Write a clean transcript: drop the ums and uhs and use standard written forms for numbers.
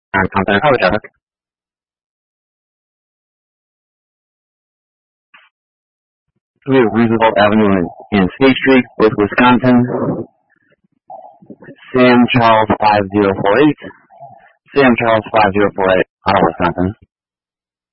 Contact Power Traffic. We have Roosevelt Avenue in State Street with Wisconsin. Sam Charles 5048. Sam Charles 5048 out of Wisconsin.